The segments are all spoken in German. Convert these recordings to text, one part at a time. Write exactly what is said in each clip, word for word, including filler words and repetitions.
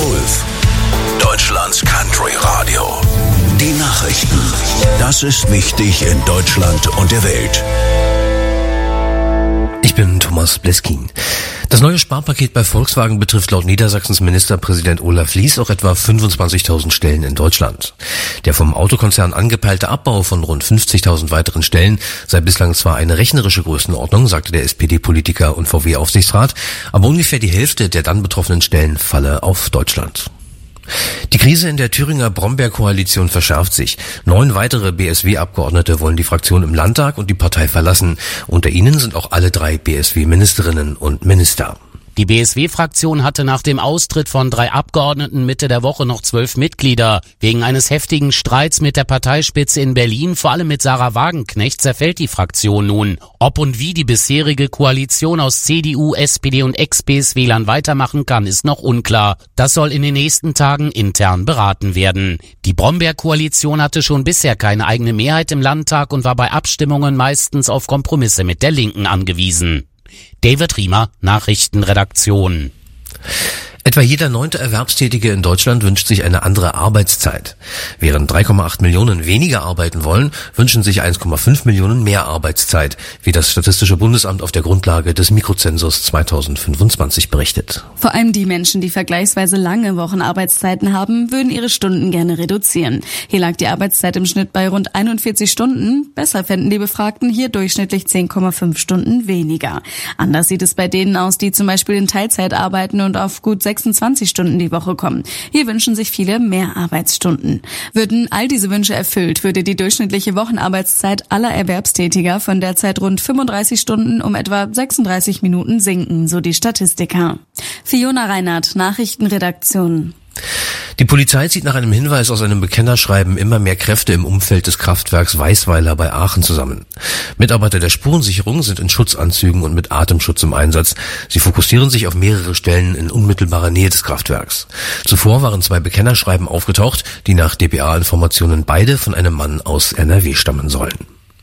Wolf, Deutschlands Country Radio. Die Nachrichten. Das ist wichtig in Deutschland und der Welt. Ich bin Thomas Bleskin. Das neue Sparpaket bei Volkswagen betrifft laut Niedersachsens Ministerpräsident Olaf Lies auch etwa fünfundzwanzigtausend Stellen in Deutschland. Der vom Autokonzern angepeilte Abbau von rund fünfzigtausend weiteren Stellen sei bislang zwar eine rechnerische Größenordnung, sagte der S P D-Politiker und V W-Aufsichtsrat, aber ungefähr die Hälfte der dann betroffenen Stellen falle auf Deutschland. Die Krise in der Thüringer Brombeer-Koalition verschärft sich. Neun weitere B S W-Abgeordnete wollen die Fraktion im Landtag und die Partei verlassen. Unter ihnen sind auch alle drei B S W-Ministerinnen und Minister. Die B S W-Fraktion hatte nach dem Austritt von drei Abgeordneten Mitte der Woche noch zwölf Mitglieder. Wegen eines heftigen Streits mit der Parteispitze in Berlin, vor allem mit Sarah Wagenknecht, zerfällt die Fraktion nun. Ob und wie die bisherige Koalition aus C D U, S P D und Ex-B S W-Lern weitermachen kann, ist noch unklar. Das soll in den nächsten Tagen intern beraten werden. Die Brombeer-Koalition hatte schon bisher keine eigene Mehrheit im Landtag und war bei Abstimmungen meistens auf Kompromisse mit der Linken angewiesen. David Riemer, Nachrichtenredaktion. Etwa jeder neunte Erwerbstätige in Deutschland wünscht sich eine andere Arbeitszeit. Während drei Komma acht Millionen weniger arbeiten wollen, wünschen sich eins Komma fünf Millionen mehr Arbeitszeit, wie das Statistische Bundesamt auf der Grundlage des Mikrozensus zweitausendfünfundzwanzig berichtet. Vor allem die Menschen, die vergleichsweise lange Wochenarbeitszeiten haben, würden ihre Stunden gerne reduzieren. Hier lag die Arbeitszeit im Schnitt bei rund einundvierzig Stunden. Besser fänden die Befragten hier durchschnittlich zehn Komma fünf Stunden weniger. Anders sieht es bei denen aus, die zum Beispiel in Teilzeit arbeiten und auf gut sechsundzwanzig Stunden die Woche kommen. Hier wünschen sich viele mehr Arbeitsstunden. Würden all diese Wünsche erfüllt, würde die durchschnittliche Wochenarbeitszeit aller Erwerbstätiger von derzeit rund fünfunddreißig Stunden um etwa sechsunddreißig Minuten sinken, so die Statistiker. Fiona Reinhardt, Nachrichtenredaktion. Die Polizei zieht nach einem Hinweis aus einem Bekennerschreiben immer mehr Kräfte im Umfeld des Kraftwerks Weißweiler bei Aachen zusammen. Mitarbeiter der Spurensicherung sind in Schutzanzügen und mit Atemschutz im Einsatz. Sie fokussieren sich auf mehrere Stellen in unmittelbarer Nähe des Kraftwerks. Zuvor waren zwei Bekennerschreiben aufgetaucht, die nach D P A-Informationen beide von einem Mann aus N R W stammen sollen.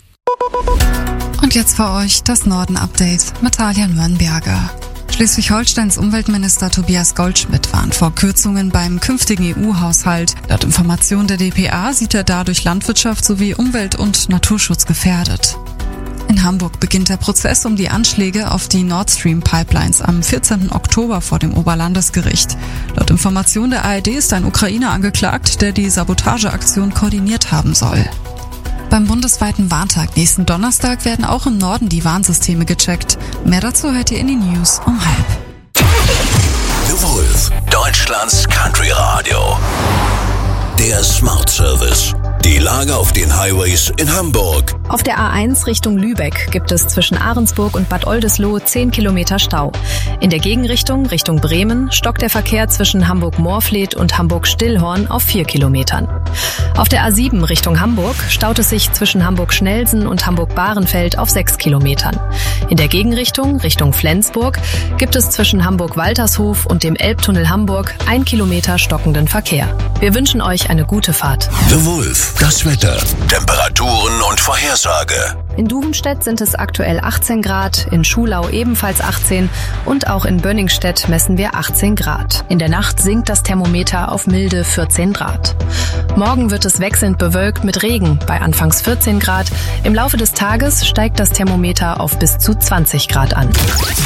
Und jetzt für euch das Norden-Update mit Talia Nürnberger. Schleswig-Holsteins Umweltminister Tobias Goldschmidt warnt vor Kürzungen beim künftigen E U-Haushalt. Laut Informationen der D P A sieht er dadurch Landwirtschaft sowie Umwelt- und Naturschutz gefährdet. In Hamburg beginnt der Prozess um die Anschläge auf die Nord Stream-Pipelines am vierzehnten Oktober vor dem Oberlandesgericht. Laut Informationen der A R D ist ein Ukrainer angeklagt, der die Sabotageaktion koordiniert haben soll. Beim bundesweiten Warntag nächsten Donnerstag werden auch im Norden die Warnsysteme gecheckt. Mehr dazu hört ihr in den News um halb. The Wolf, Deutschlands Country Radio. Der Smart Service. Die Lage auf den Highways in Hamburg. Auf der A eins Richtung Lübeck gibt es zwischen Ahrensburg und Bad Oldesloe zehn Kilometer Stau. In der Gegenrichtung Richtung Bremen stockt der Verkehr zwischen Hamburg-Moorfleet und Hamburg-Stillhorn auf vier Kilometern. Auf der A sieben Richtung Hamburg staut es sich zwischen Hamburg-Schnelsen und Hamburg-Bahrenfeld auf sechs Kilometern. In der Gegenrichtung Richtung Flensburg gibt es zwischen Hamburg-Waltershof und dem Elbtunnel Hamburg ein Kilometer stockenden Verkehr. Wir wünschen euch eine gute Fahrt. The Wolf, das Wetter, Temperaturen und Vorhersage. In Duvenstedt sind es aktuell achtzehn Grad, in Schulau ebenfalls achtzehn und auch in Bönningstedt messen wir achtzehn Grad. In der Nacht sinkt das Thermometer auf milde vierzehn Grad. Morgen wird es wechselnd bewölkt mit Regen bei anfangs vierzehn Grad. Im Laufe des Tages steigt das Thermometer auf bis zu zwanzig Grad an.